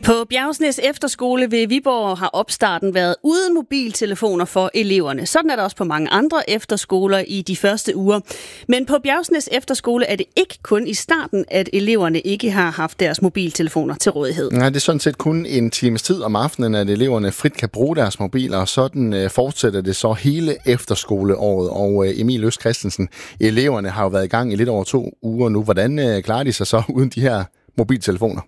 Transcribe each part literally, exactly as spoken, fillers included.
På Bjergsnæs Efterskole ved Viborg har opstarten været uden mobiltelefoner for eleverne. Sådan er der også på mange andre efterskoler i de første uger. Men på Bjergsnæs Efterskole er det ikke kun i starten, at eleverne ikke har haft deres mobiltelefoner til rådighed. Nej, det er sådan set kun en times tid om aftenen, at eleverne frit kan bruge deres mobiler, og sådan fortsætter det så hele efterskoleåret. Og Emil Øst Christensen, eleverne har jo været i gang i lidt over to uger nu. Hvordan klarer de sig så uden de her mobiltelefoner?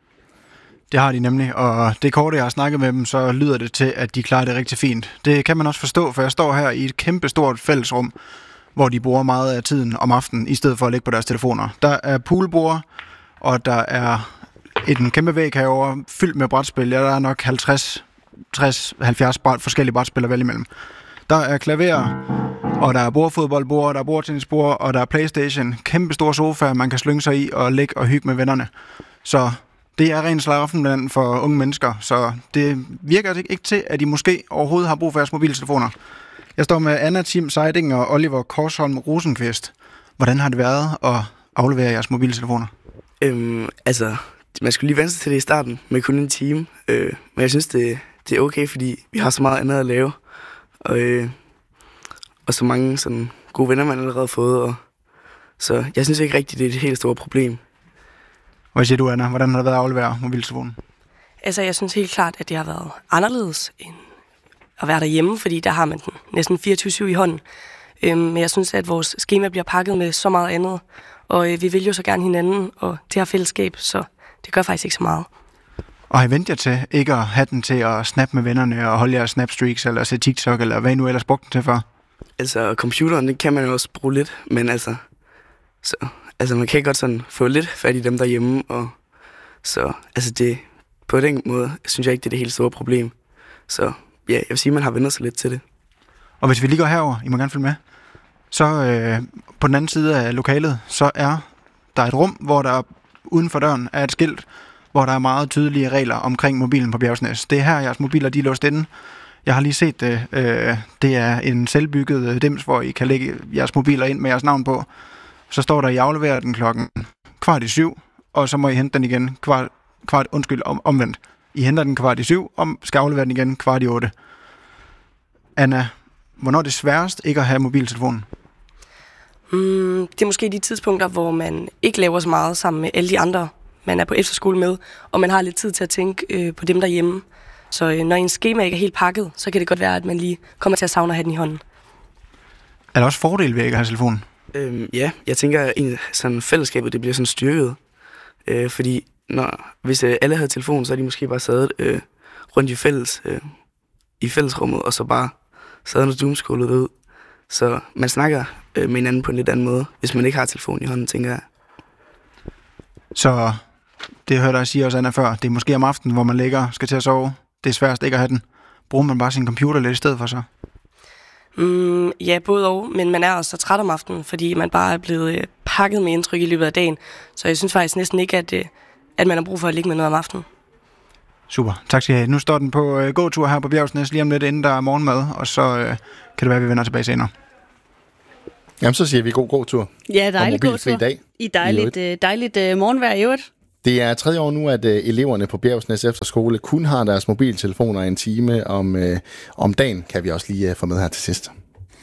Det har de nemlig, og det korte, jeg har snakket med dem, så lyder det til, at de klarer det rigtig fint. Det kan man også forstå, for jeg står her i et kæmpe stort fællesrum, hvor de bruger meget af tiden om aftenen, i stedet for at ligge på deres telefoner. Der er poolbord, og der er en kæmpe væg herovre, fyldt med brætspil. Ja, der er nok halvtreds tres halvfjerds bræt, forskellige brætspil at vælge imellem. Der er klaver, og der er bordfodboldbord, der er bordtennisbord, og der er PlayStation. Kæmpe store sofaer, man kan slynge sig i og ligge og hygge med vennerne. Så det er ren slaraffenland for unge mennesker, så det virker ikke til, at de måske overhovedet har brug for deres mobiltelefoner. Jeg står med Anna Tim Seiding og Oliver Korsholm Rosenqvist. Hvordan har det været at aflevere jeres mobiltelefoner? Øhm, altså, man skulle lige vente sig til det i starten med kun en time. Øh, men jeg synes, det, det er okay, fordi vi har så meget andet at lave. Og, øh, og så mange sådan, gode venner, man allerede har fået. Og, så jeg synes ikke rigtigt, det er et helt stort problem. Hvad siger du, Anna? Hvordan har det været at aflevere mobiltelefonen? Altså, jeg synes helt klart, at det har været anderledes end at være derhjemme, fordi der har man den næsten fireogtyve syv i hånden. Øhm, men jeg synes, at vores schema bliver pakket med så meget andet, og øh, vi vil jo så gerne hinanden og det her fællesskab, så det gør faktisk ikke så meget. Og har I vendt jer til ikke at have den til at snappe med vennerne og holde jeres snapstreaks, eller se TikTok, eller hvad I nu ellers brugte den til for? Altså, computeren, det kan man jo også bruge lidt, men altså... Så, altså, man kan godt sådan få lidt fat i dem derhjemme, og så, altså det, på den måde, synes jeg ikke, det er det helt store problem. Så ja, jeg vil sige, at man har vendt sig lidt til det. Og hvis vi lige går herover, I må gerne følge med, så øh, på den anden side af lokalet, så er der et rum, hvor der uden for døren er et skilt, hvor der er meget tydelige regler omkring mobilen på Bjergsnæs. Det er her, jeres mobiler de er låst inde. Jeg har lige set det. Øh, det er en selvbygget dims, hvor I kan lægge jeres mobiler ind med jeres navn på. Så står der, I afleverer den klokken kvart i syv, og så må I hente den igen kvart, kvart undskyld, om, omvendt. I henter den kvart i syv, og skal aflevere den igen kvart i otte. Anna, hvornår er det sværest ikke at have mobiltelefonen? Mm, det er måske de tidspunkter, hvor man ikke laver så meget sammen med alle de andre, man er på efterskole med, og man har lidt tid til at tænke øh, på dem derhjemme. Så øh, når ens schema ikke er helt pakket, så kan det godt være, at man lige kommer til at savne at have den i hånden. Er der også fordele ved ikke at have telefonen? Øhm, ja, jeg tænker, at sådan fællesskabet det bliver sådan styrket. Øh, fordi når, hvis øh, alle havde telefon, så er de måske bare sad øh, rundt i, fælles, øh, i fællesrummet, og så bare sad og doomscrollet ud. Så man snakker øh, med hinanden på en lidt anden måde, hvis man ikke har telefon i hånden, tænker jeg. Så det hørte jeg sige også, Anna, før. Det er måske om aftenen, hvor man ligger skal til at sove. Det er sværest ikke at have den. Bruger man bare sin computer lidt i stedet for så? Mm, ja, både og, men man er også så træt om aftenen, fordi man bare er blevet øh, pakket med indtryk i løbet af dagen. Så jeg synes faktisk næsten ikke, at, øh, at man har brug for at ligge med noget om aftenen. Super, tak skal I have. Nu står den på øh, gåtur her på Bjergsnæs lige om lidt, inden der er morgenmad, og så øh, kan det være, at vi vender tilbage senere. Jamen, så siger vi god gåtur. Ja, dejlig gåtur. Dag. I dejligt, øh, dejligt øh, morgenvejr i øvrigt. Det er tredje år nu, at øh, eleverne på Bjergsnæs Efterskole kun har deres mobiltelefoner en time om, øh, om dagen, kan vi også lige øh, få med her til sidst.